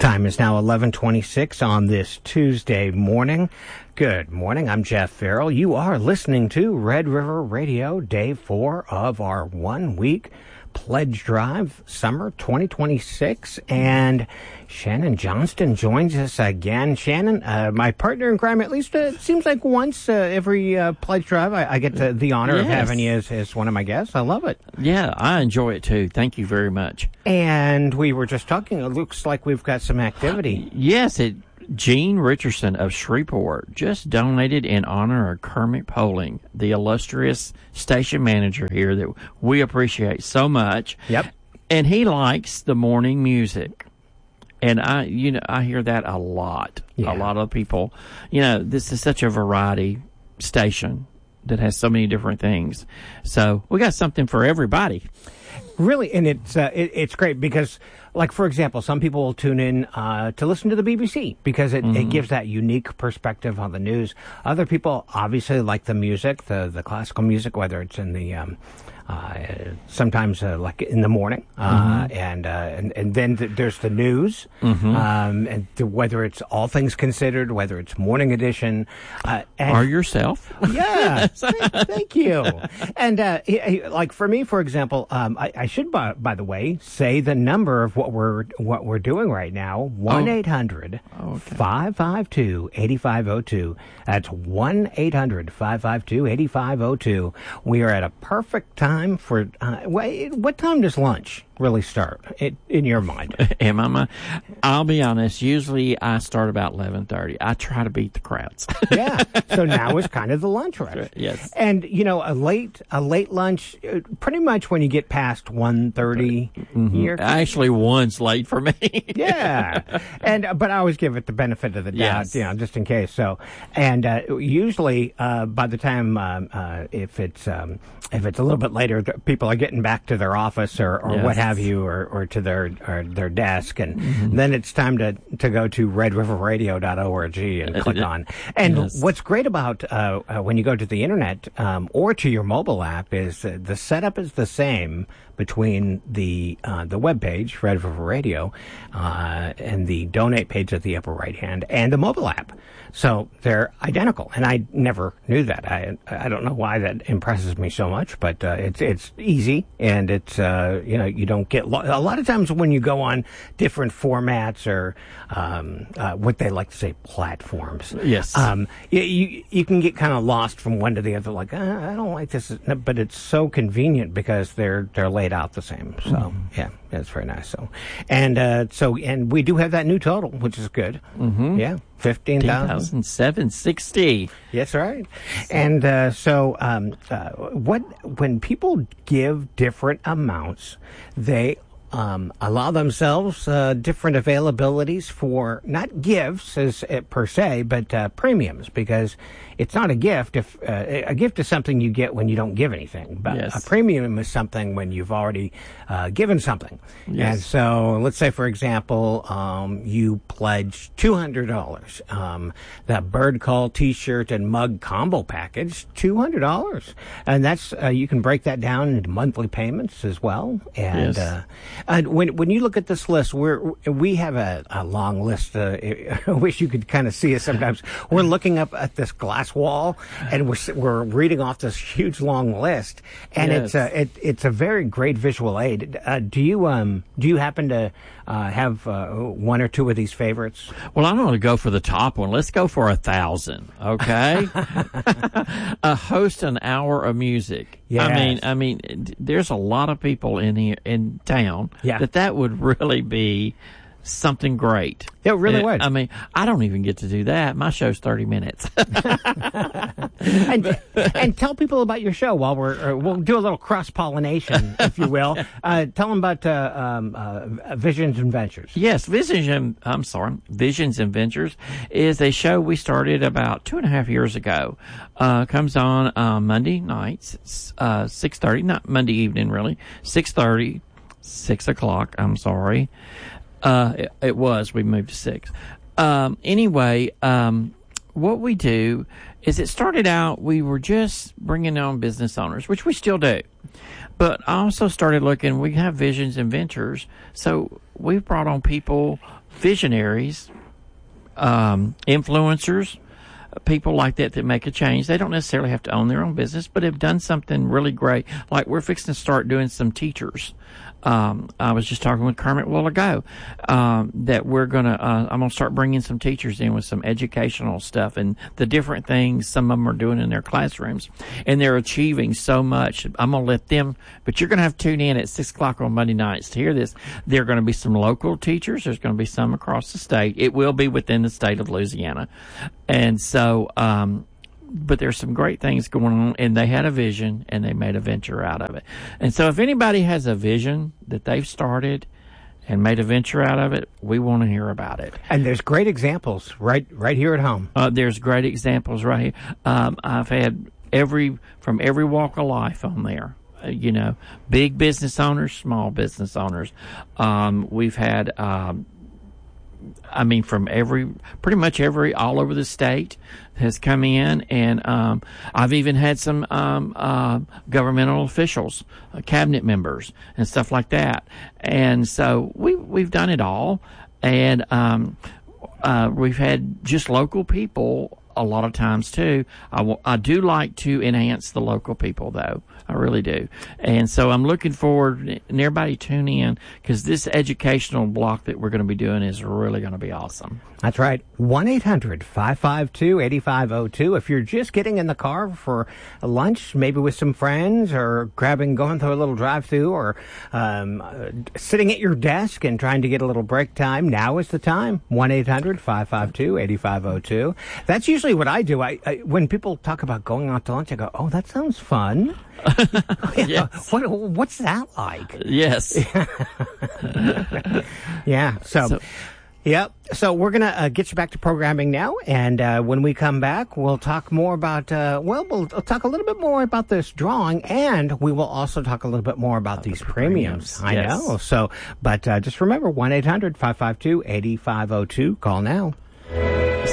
Time is now 11:26 on this Tuesday morning. Good morning. I'm Jeff Farrell. You are listening to Red River Radio, day 4 of our 1-week pledge drive, summer 2026. And Shannon Johnston joins us again. Shannon, my partner in crime, at least it seems like once every pledge drive, I get the honor of having you as one of my guests. I love it. Yeah, I enjoy it too. Thank you very much. And we were just talking, it looks like we've got some activity. Yes, Gene Richardson of Shreveport just donated in honor of Kermit Poling, the illustrious station manager here that we appreciate so much. Yep. And he likes the morning music. And I hear that a lot. Yeah. A lot of people, this is such a variety station that has so many different things. So we got something for everybody. Really, and it's great because, like, for example, some people will tune in to listen to the BBC because it gives that unique perspective on the news. Other people obviously like the music, the classical music, whether it's in the sometimes like in the morning, and then there's the news, and whether it's All Things Considered, whether it's Morning Edition, or yourself. Yeah, thank you. And like for me, for example, I should by the way say the number of what we're doing right now: 1-800-552-8502. That's 1-800-552-8502. We are at a perfect time for what time does lunch really start in your mind? I'll be honest, usually I start about 11:30. I try to beat the crowds. Yeah, so now is kind of the lunch rush. Yes. And a late lunch, pretty much when you get past 1:30, actually one's late for me. Yeah. But I always give it the benefit of the doubt, just in case. So, and usually by the time if it's a little bit later, people are getting back to their office or what have you, or to their desk, and then it's time to go to redriverradio.org and click on. And what's great about when you go to the internet or to your mobile app is the setup is the same between the web page, Red River Radio, and the donate page at the upper right hand, and the mobile app. So they're identical, and I never knew that. I don't know why that impresses me so much, but it's easy, and it's you don't get a lot of times when you go on different formats or what they like to say platforms. Yes. You can get kind of lost from one to the other. Like I don't like this, but it's so convenient because they're laid out the same. So yeah, that's very nice. So and we do have that new total, which is good. Yeah. 15,760. That's right. And when people give different amounts, they allow themselves different availabilities for not gifts as per se, but premiums, because it's not a gift. If a gift is something you get when you don't give anything, but a premium is something when you've already given something. Yes. And so, let's say, for example, you pledge $200. That bird call T-shirt and mug combo package, $200, and that's you can break that down into monthly payments as well. And when you look at this list, we have a long list. I wish you could kind of see us sometimes. We're looking up at this glass wall, and we're reading off this huge long list, and it's a very great visual aid. Do you happen to have one or two of these favorites? Well, I'm going to go for the top one. Let's go for 1,000. Okay, host an hour of music. Yes. I mean, there's a lot of people in town that would really be something great. It really would. I mean, I don't even get to do that. My show's 30 minutes. and tell people about your show while we'll do a little cross-pollination, if you will. Tell them about Visions and Ventures. Yes, Visions and Ventures is a show we started about 2.5 years ago. Comes on Monday nights, 6:30, not Monday evening really, 6:30, 6 o'clock, I'm sorry. It was. We moved to 6. Anyway, what we do is it started out, we were just bringing on business owners, which we still do. But I also started looking, we have Visions and Ventures. So we've brought on people, visionaries, influencers, people like that make a change. They don't necessarily have to own their own business, but have done something really great. Like we're fixing to start doing some teachers. I was just talking with Kermit a while ago that I'm gonna start bringing some teachers in with some educational stuff and the different things some of them are doing in their classrooms, and they're achieving so much. I'm gonna let them, but you're gonna have to tune in at 6:00 on Monday nights to hear this. There are going to be some local teachers. There's going to be some across the state. It will be within the state of Louisiana, and so. But there's some great things going on, and they had a vision, and they made a venture out of it. And so if anybody has a vision that they've started and made a venture out of it, we want to hear about it. And there's great examples right here at home. There's great examples right here. I've had from every walk of life on there. Big business owners, small business owners. We've had, from pretty much all over the state has come in, and I've even had some governmental officials, cabinet members, and stuff like that. And so we've done it all, and we've had just local people a lot of times too. I do like to enhance the local people, though. I really do. And so I'm looking forward, and everybody tune in, because this educational block that we're going to be doing is really going to be awesome. That's right. 1-800-552-8502. If you're just getting in the car for lunch, maybe with some friends, or going through a little drive-through, or sitting at your desk and trying to get a little break time, now is the time. 1-800-552-8502. That's usually what I do. I when people talk about going out to lunch, I go, oh, that sounds fun. Yes. What's that like? Yes. Yeah. Yep. So we're going to get you back to programming now. And when we come back, we'll talk more about, we'll talk a little bit more about this drawing, and we will also talk a little bit more about these premiums. I know. So, but just remember, 1-800-552-8502. Call now.